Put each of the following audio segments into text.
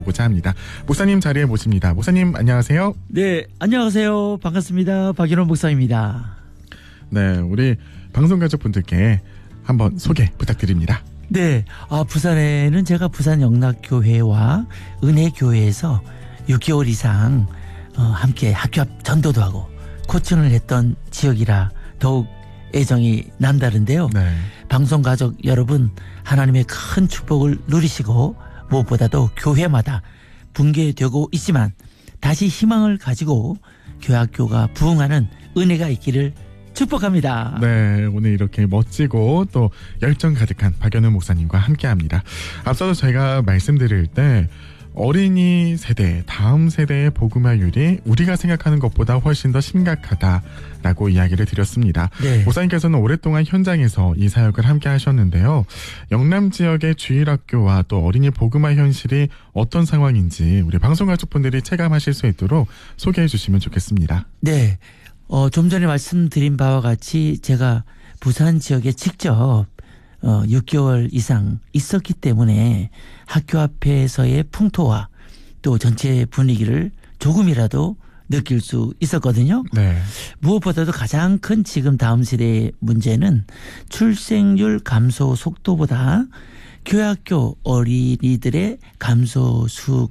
보고자 합니다. 목사님 자리에 모십니다. 목사님 안녕하세요. 네, 안녕하세요. 반갑습니다. 박윤호 목사입니다. 네, 우리 방송 가족분들께 한번 소개 부탁드립니다. 네, 부산에는 제가 부산 영락교회와 은혜교회에서 6개월 이상 함께 학교 앞 전도도 하고 코칭을 했던 지역이라 더욱 애정이 남다른데요. 네. 방송 가족 여러분, 하나님의 큰 축복을 누리시고 무엇보다도 교회마다 붕괴되고 있지만 다시 희망을 가지고 교학교가 부흥하는 은혜가 있기를 축복합니다. 네, 오늘 이렇게 멋지고 또 열정 가득한 박연우 목사님과 함께합니다. 앞서서 제가 말씀드릴 때 어린이 세대, 다음 세대의 복음화율이 우리가 생각하는 것보다 훨씬 더 심각하다라고 이야기를 드렸습니다. 네. 목사님께서는 오랫동안 현장에서 이 사역을 함께 하셨는데요. 영남 지역의 주일학교와 또 어린이 복음화 현실이 어떤 상황인지 우리 방송가족분들이 체감하실 수 있도록 소개해 주시면 좋겠습니다. 네, 좀 전에 말씀드린 바와 같이 제가 부산 지역에 직접 6개월 이상 있었기 때문에 학교 앞에서의 풍토와 또 전체 분위기를 조금이라도 느낄 수 있었거든요. 네. 무엇보다도 가장 큰 지금 다음 세대의 문제는 출생률 감소 속도보다 교학교 어린이들의 감소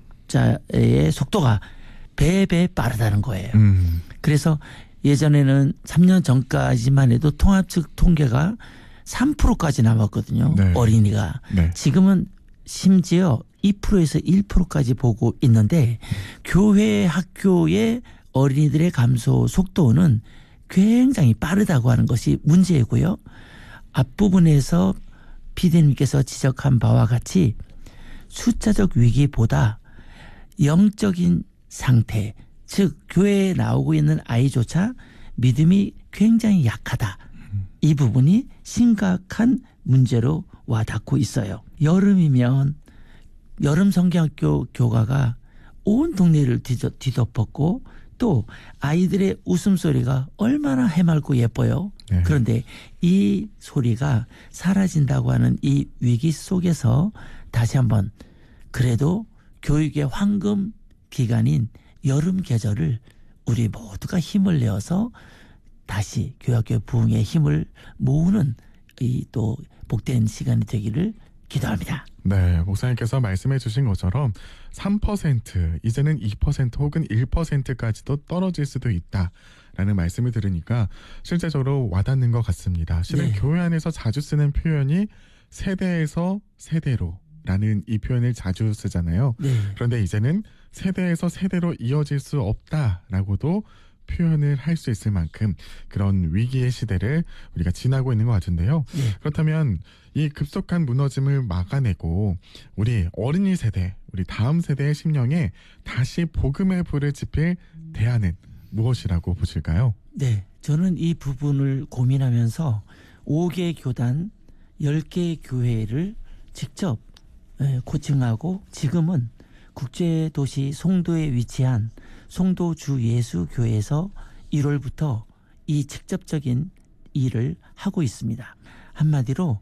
숫자의 속도가 배배 빠르다는 거예요. 그래서 예전에는 3년 전까지만 해도 통합측 통계가 3%까지 남았거든요. 네. 어린이가. 네. 지금은 심지어 2%에서 1%까지 보고 있는데 교회 학교의 어린이들의 감소 속도는 굉장히 빠르다고 하는 것이 문제이고요. 앞부분에서 PD님께서 지적한 바와 같이 숫자적 위기보다 영적인 상태, 즉 교회에 나오고 있는 아이조차 믿음이 굉장히 약하다. 이 부분이 심각한 문제로 와닿고 있어요. 여름이면 여름 성경학교 교가가 온 동네를 뒤덮었고 또 아이들의 웃음소리가 얼마나 해맑고 예뻐요. 네. 그런데 이 소리가 사라진다고 하는 이 위기 속에서 다시 한번 그래도 교육의 황금 기간인 여름 계절을 우리 모두가 힘을 내어서 다시 교학교 부흥의 힘을 모으는 이 또 복된 시간이 되기를 기도합니다. 네, 목사님께서 말씀해 주신 것처럼 3% 이제는 2% 혹은 1%까지도 떨어질 수도 있다라는 말씀을 들으니까 실제적으로 와닿는 것 같습니다. 실은 네. 교회 안에서 자주 쓰는 표현이 세대에서 세대로라는 이 표현을 자주 쓰잖아요. 네. 그런데 이제는 세대에서 세대로 이어질 수 없다라고도 표현을 할 수 있을 만큼 그런 위기의 시대를 우리가 지나고 있는 것 같은데요. 네. 그렇다면 이 급속한 무너짐을 막아내고 우리 어린이 세대, 우리 다음 세대의 심령에 다시 복음의 불을 지필 대안은 무엇이라고 보실까요? 네. 저는 이 부분을 고민하면서 5개 교단 10개 교회를 직접 코칭하고 지금은 국제도시 송도에 위치한 송도 주 예수교회에서 1월부터 이 직접적인 일을 하고 있습니다. 한마디로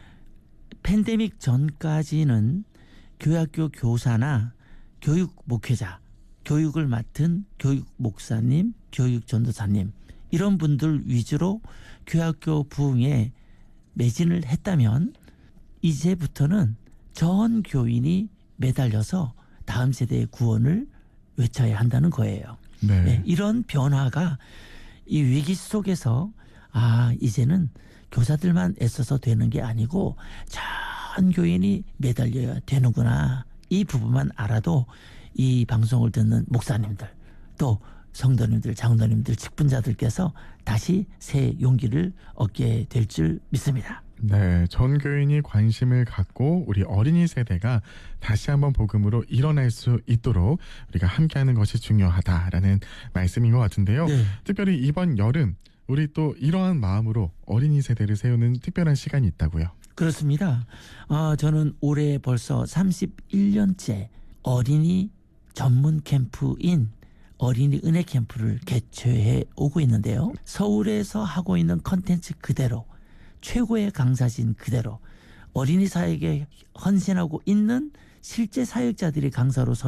팬데믹 전까지는 교학교 교사나 교육 목회자, 교육을 맡은 교육 목사님, 교육 전도사님 이런 분들 위주로 교학교 부흥에 매진을 했다면 이제부터는 전 교인이 매달려서 다음 세대의 구원을 외쳐야 한다는 거예요. 네. 네, 이런 변화가 이 위기 속에서 이제는 교사들만 애써서 되는 게 아니고 전 교인이 매달려야 되는구나. 이 부분만 알아도 이 방송을 듣는 목사님들 또 성도님들, 장로님들, 직분자들께서 다시 새 용기를 얻게 될 줄 믿습니다. 네, 전 교인이 관심을 갖고 우리 어린이 세대가 다시 한번 복음으로 일어날 수 있도록 우리가 함께하는 것이 중요하다라는 말씀인 것 같은데요. 네. 특별히 이번 여름 우리 또 이러한 마음으로 어린이 세대를 세우는 특별한 시간이 있다고요. 그렇습니다. 저는 올해 벌써 31년째 어린이 전문 캠프인 어린이 은혜 캠프를 개최해 오고 있는데요. 서울에서 하고 있는 컨텐츠 그대로 최고의 강사진 그대로 어린이 사역에 헌신하고 있는 실제 사역자들이 강사로